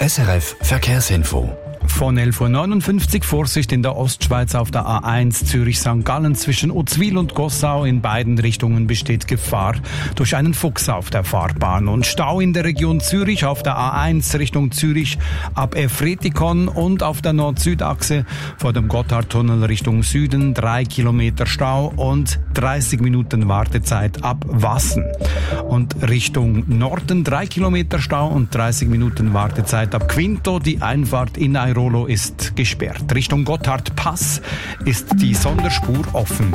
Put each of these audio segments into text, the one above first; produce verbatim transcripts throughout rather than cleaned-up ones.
S R F Verkehrsinfo. Von elf Uhr neunundfünfzig Vorsicht in der Ostschweiz auf der A eins Zürich-Sankt Gallen zwischen Uzwil und Gossau. In beiden Richtungen besteht Gefahr durch einen Fuchs auf der Fahrbahn. Und Stau in der Region Zürich auf der A eins Richtung Zürich ab Efretikon und auf der Nord-Süd-Achse vor dem Gotthardtunnel Richtung Süden drei Kilometer Stau und dreißig Minuten Wartezeit ab Wassen. Und Richtung Norden drei Kilometer Stau und dreißig Minuten Wartezeit ab Quinto. Die Einfahrt in Airolo ist gesperrt. Richtung Gotthardpass ist die Sonderspur offen.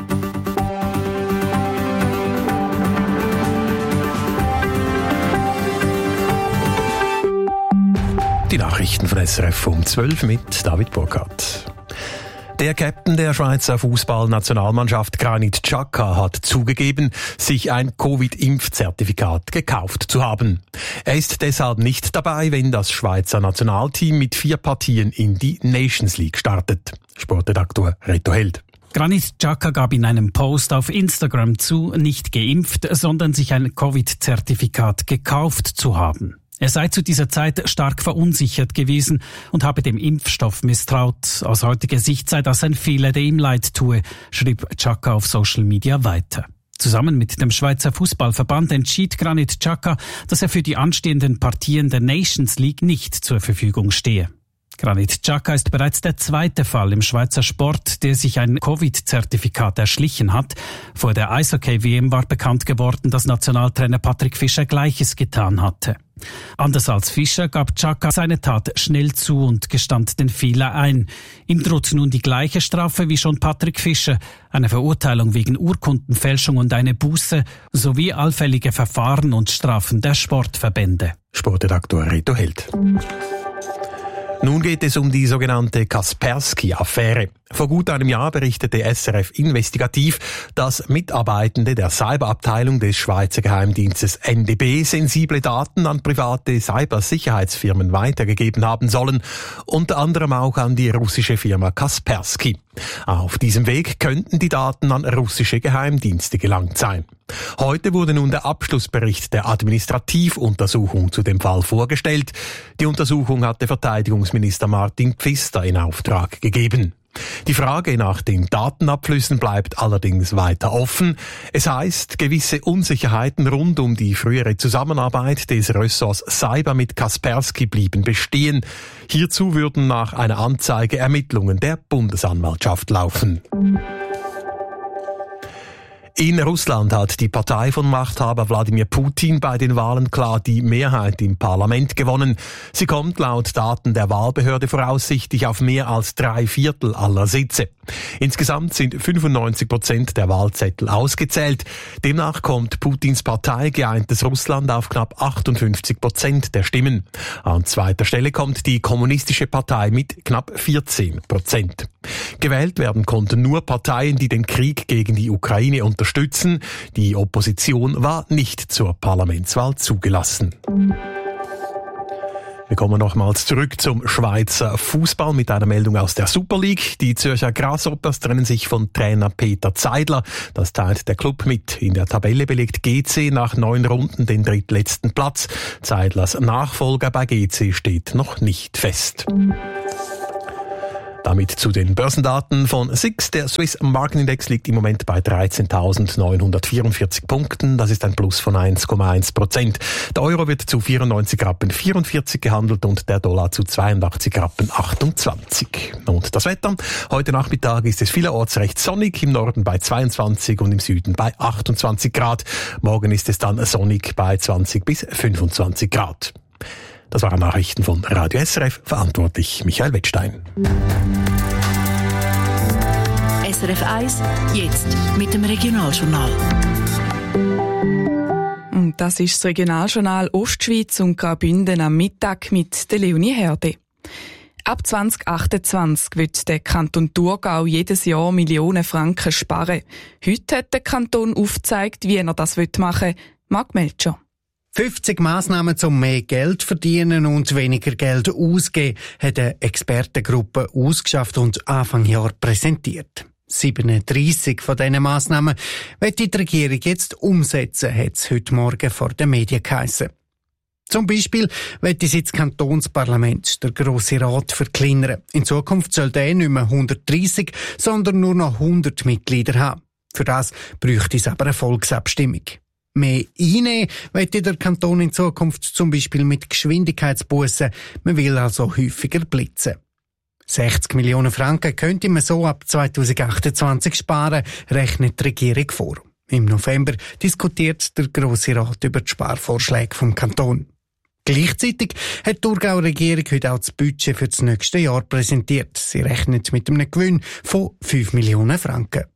Die Nachrichten von S R F um zwölf mit David Burkhardt. Der Captain der Schweizer Fußballnationalmannschaft Granit Xhaka hat zugegeben, sich ein Covid-Impfzertifikat gekauft zu haben. Er ist deshalb nicht dabei, wenn das Schweizer Nationalteam mit vier Partien in die Nations League startet. Sportredaktor Reto Held. Granit Xhaka gab in einem Post auf Instagram zu, nicht geimpft, sondern sich ein Covid-Zertifikat gekauft zu haben. Er sei zu dieser Zeit stark verunsichert gewesen und habe dem Impfstoff misstraut. Aus heutiger Sicht sei das ein Fehler, der ihm leid tue, schrieb Xhaka auf Social Media weiter. Zusammen mit dem Schweizer Fußballverband entschied Granit Xhaka, dass er für die anstehenden Partien der Nations League nicht zur Verfügung stehe. Granit Xhaka ist bereits der zweite Fall im Schweizer Sport, der sich ein Covid-Zertifikat erschlichen hat. Vor der Eishockey-W M war bekannt geworden, dass Nationaltrainer Patrick Fischer Gleiches getan hatte. Anders als Fischer gab Xhaka seine Tat schnell zu und gestand den Fehler ein. Ihm droht nun die gleiche Strafe wie schon Patrick Fischer, eine Verurteilung wegen Urkundenfälschung und eine Buße, sowie allfällige Verfahren und Strafen der Sportverbände. Sportredaktor Reto Held. Nun geht es um die sogenannte Kaspersky-Affäre. Vor gut einem Jahr berichtete S R F Investigativ, dass Mitarbeitende der Cyberabteilung des Schweizer Geheimdienstes N D B sensible Daten an private Cybersicherheitsfirmen weitergegeben haben sollen, unter anderem auch an die russische Firma Kaspersky. Auf diesem Weg könnten die Daten an russische Geheimdienste gelangt sein. Heute wurde nun der Abschlussbericht der Administrativuntersuchung zu dem Fall vorgestellt. Die Untersuchung hatte Verteidigungsminister Martin Pfister in Auftrag gegeben. Die Frage nach den Datenabflüssen bleibt allerdings weiter offen. Es heißt, gewisse Unsicherheiten rund um die frühere Zusammenarbeit des Ressorts Cyber mit Kaspersky blieben bestehen. Hierzu würden nach einer Anzeige Ermittlungen der Bundesanwaltschaft laufen. In Russland hat die Partei von Machthaber Wladimir Putin bei den Wahlen klar die Mehrheit im Parlament gewonnen. Sie kommt laut Daten der Wahlbehörde voraussichtlich auf mehr als drei Viertel aller Sitze. Insgesamt sind fünfundneunzig Prozent der Wahlzettel ausgezählt. Demnach kommt Putins Partei Geeintes Russland auf knapp achtundfünfzig Prozent der Stimmen. An zweiter Stelle kommt die Kommunistische Partei mit knapp vierzehn Prozent. Gewählt werden konnten nur Parteien, die den Krieg gegen die Ukraine unterstützen. Die Opposition war nicht zur Parlamentswahl zugelassen. Wir kommen nochmals zurück zum Schweizer Fußball mit einer Meldung aus der Super League. Die Zürcher Grasshoppers trennen sich von Trainer Peter Zeidler. Das teilt der Club mit. In der Tabelle belegt G C nach neun Runden den drittletzten Platz. Zeidlers Nachfolger bei G C steht noch nicht fest. Damit zu den Börsendaten von S I X. Der Swiss Marketindex liegt im Moment bei dreizehntausendneunhundertvierundvierzig Punkten. Das ist ein Plus von eins Komma eins Prozent. Der Euro wird zu vierundneunzig Rappen vierundvierzig gehandelt und der Dollar zu zweiundachtzig Rappen achtundzwanzig. Und das Wetter? Heute Nachmittag ist es vielerorts recht sonnig, im Norden bei zweiundzwanzig und im Süden bei achtundzwanzig Grad. Morgen ist es dann sonnig bei zwanzig bis fünfundzwanzig Grad. Das waren Nachrichten von Radio S R F, verantwortlich Michael Wettstein. S R F eins, jetzt mit dem Regionaljournal. Und das ist das Regionaljournal Ostschweiz und Graubünden am Mittag mit der Leonie Herde. Ab zwanzig achtundzwanzig wird der Kanton Thurgau jedes Jahr Millionen Franken sparen. Heute hat der Kanton aufgezeigt, wie er das machen will. Marc Melcher. fünfzig Massnahmen zum mehr Geld verdienen und weniger Geld ausgeben, hat eine Expertengruppe ausgeschafft und Anfang Jahr präsentiert. siebenunddreissig von diesen Massnahmen wird die Regierung jetzt umsetzen, hat es heute Morgen vor den Medien geheissen. Zum Beispiel will das jetzt das Kantonsparlament, der Grosse Rat, verkleinern. In Zukunft soll der nicht mehr hundertdreissig, sondern nur noch hundert Mitglieder haben. Für das bräuchte es aber eine Volksabstimmung. Mehr einnehmen will der Kanton in Zukunft zum Beispiel mit Geschwindigkeitsbussen. Man will also häufiger blitzen. sechzig Millionen Franken könnte man so ab zweitausendachtundzwanzig sparen, rechnet die Regierung vor. Im November diskutiert der Grosse Rat über die Sparvorschläge vom Kanton. Gleichzeitig hat die Thurgauer Regierung heute auch das Budget für das nächste Jahr präsentiert. Sie rechnet mit einem Gewinn von fünf Millionen Franken.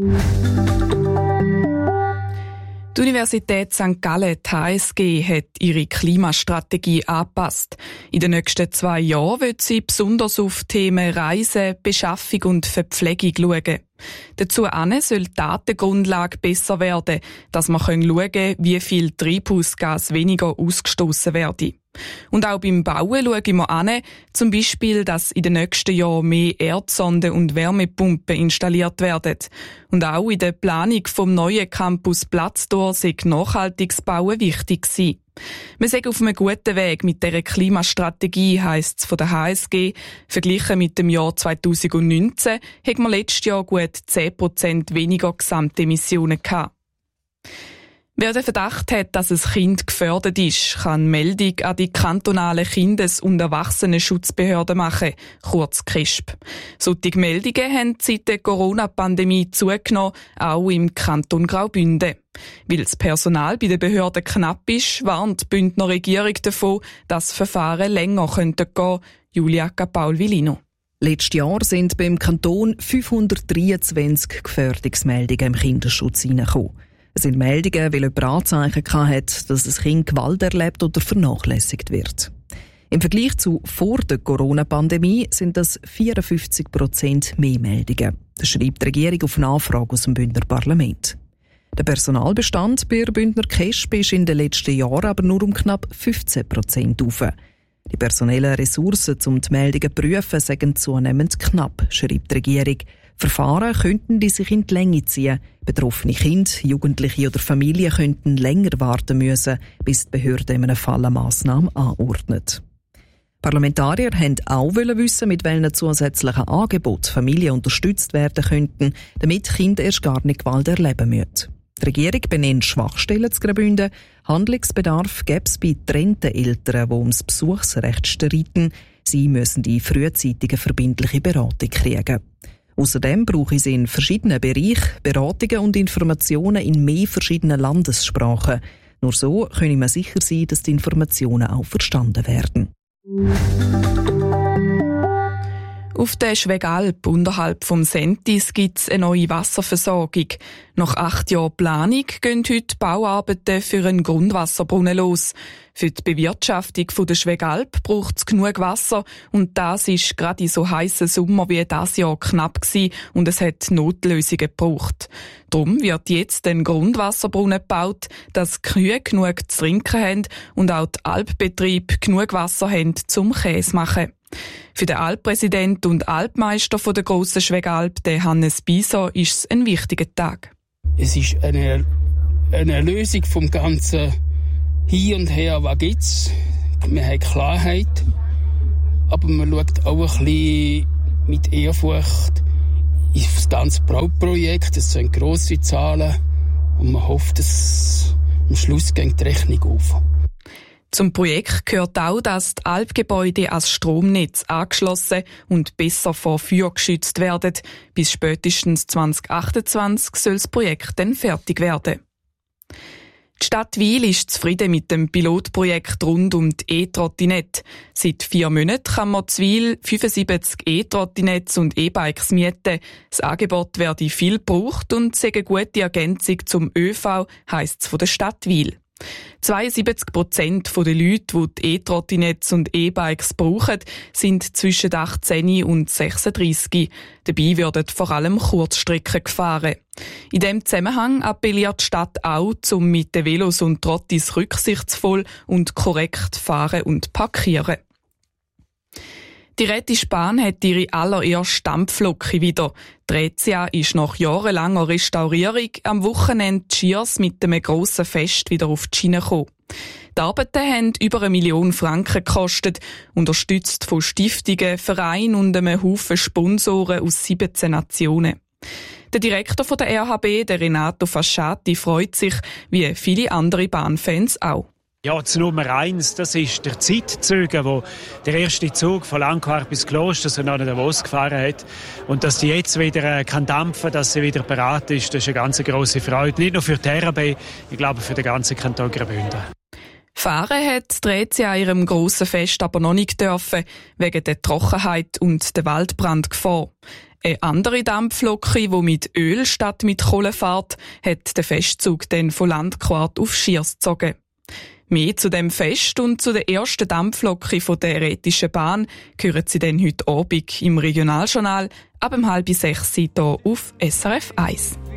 Die Universität Sankt Gallen, die H S G, hat ihre Klimastrategie angepasst. In den nächsten zwei Jahren wird sie besonders auf Themen Reisen, Beschaffung und Verpflegung schauen. Dazu soll die Datengrundlage besser werden, dass man schauen kann, wie viel Treibhausgas weniger ausgestoßen werde. Und auch beim Bauen schauen wir an, zum Beispiel, dass in den nächsten Jahren mehr Erdsonden und Wärmepumpen installiert werden. Und auch in der Planung vom neuen Campus Platzdorf sei nachhaltiges Bauen wichtig sein. Wir sind auf einem guten Weg mit dieser Klimastrategie, heisst es von der H S G. Verglichen mit dem Jahr zweitausendneunzehn hat man letztes Jahr gut zehn Prozent weniger Gesamtemissionen gehabt. Wer den Verdacht hat, dass ein Kind gefördert ist, kann Meldung an die kantonale Kindes- und Erwachsenenschutzbehörde machen, kurz K I S P. Solche Meldungen haben seit der Corona-Pandemie zugenommen, auch im Kanton Graubünden. Weil das Personal bei den Behörden knapp ist, warnt die Bündner Regierung davon, dass Verfahren länger gehen könnten. Julia Capaul-Villino. Letztes Jahr sind beim Kanton fünfhundertdreiundzwanzig Gefährdungsmeldungen im Kinderschutz reingekommen. Es sind Meldungen, weil jemand Anzeichen hat, dass ein Kind Gewalt erlebt oder vernachlässigt wird. Im Vergleich zu vor der Corona-Pandemie sind das vierundfünfzig Prozent mehr Meldungen. Das schreibt die Regierung auf Nachfrage aus dem Bündner Parlament. Der Personalbestand bei der Bündner K I S P ist in den letzten Jahren aber nur um knapp fünfzehn Prozent auf. Die personellen Ressourcen, um die Meldungen zu prüfen, sind zunehmend knapp, schreibt die Regierung. Verfahren könnten die sich in die Länge ziehen. Betroffene Kinder, Jugendliche oder Familien könnten länger warten müssen, bis die Behörde in einem Fall eine Massnahme anordnet. Parlamentarier wollten auch wissen, mit welchen zusätzlichen Angeboten Familien unterstützt werden könnten, damit Kinder erst gar nicht Gewalt erleben müssen. Die Regierung benennt Schwachstellen zu Graubünden. Handlungsbedarf gäbe es bei getrennten Eltern, die ums Besuchsrecht streiten. Sie müssen die frühzeitige verbindliche Beratung kriegen. Außerdem brauche es in verschiedenen Bereichen Beratungen und Informationen in mehr verschiedenen Landessprachen. Nur so können wir sicher sein, dass die Informationen auch verstanden werden. Auf der Schwegalp unterhalb vom Sentis gibt es eine neue Wasserversorgung. Nach acht Jahren Planung gehen heute Bauarbeiten für einen Grundwasserbrunnen los. Für die Bewirtschaftung der Schwegalp braucht es genug Wasser und das ist gerade in so heissen Sommer wie dieses Jahr knapp gewesen und es hat Notlösungen gebraucht. Darum wird jetzt ein Grundwasserbrunnen gebaut, dass die Kühe genug zu trinken haben und auch die Alpbetriebe genug Wasser haben zum Käse machen. Für den Alppräsident und Alpmeister von der grossen Schwegalp, den Hannes Bieser, ist es ein wichtiger Tag. Es ist eine, eine Lösung vom ganzen Hin und Her, was gibt's. Wir haben Klarheit, aber man schaut auch ein bisschen mit Ehrfurcht auf das ganze Bauprojekt. Es sind grosse Zahlen und man hofft, dass am Schluss geht die Rechnung auf. Zum Projekt gehört auch, dass die Alpgebäude als Stromnetz angeschlossen und besser vor Feuer geschützt werden. Bis spätestens zwanzig achtundzwanzig soll das Projekt dann fertig werden. Die Stadt Wil ist zufrieden mit dem Pilotprojekt rund um die E-Trottinette. Seit vier Monaten kann man in Wil fünfundsiebzig E-Trottinettes und E-Bikes mieten. Das Angebot werde viel gebraucht und sei eine gute Ergänzung zum ÖV, heisst es von der Stadt Wil. zweiundsiebzig Prozent der Leute, die die E-Trottinettes und E-Bikes brauchen, sind zwischen achtzehn und sechsunddreissig. Dabei werden vor allem Kurzstrecken gefahren. In diesem Zusammenhang appelliert die Stadt auch, um mit den Velos und Trottis rücksichtsvoll und korrekt fahren und parkieren. Die Rätische Bahn hat ihre allererste Dampflok wieder. Die Rhätia ist nach jahrelanger Restaurierung am Wochenende Schiers mit einem grossen Fest wieder auf die Schiene gekommen. Die Arbeiten haben über eine Million Franken gekostet, unterstützt von Stiftungen, Vereinen und einem Haufen Sponsoren aus siebzehn Nationen. Der Direktor der R H B, der Renato Fasciati, freut sich, wie viele andere Bahnfans auch. Ja, das Nummer eins, das ist der Zeitzeuge, wo der erste Zug von Langquart bis Kloster so nach Davos gefahren hat. Und dass die jetzt wieder kann dampfen, dass sie wieder bereit ist, das ist eine ganz grosse Freude. Nicht nur für die R H B, ich glaube für den ganzen Kanton Graubünden. Fahren hat die Rhätia an ihrem grossen Fest aber noch nicht dürfen, wegen der Trockenheit und der Waldbrandgefahr. Eine andere Dampflok, die mit Öl statt mit Kohle fährt, hat den Festzug dann von Landquart auf Schiers gezogen. Mehr zu dem Fest und zu der ersten Dampflok von der Rätischen Bahn hören Sie dann heute Abend im Regionaljournal ab um halb sechs hier auf S R F eins.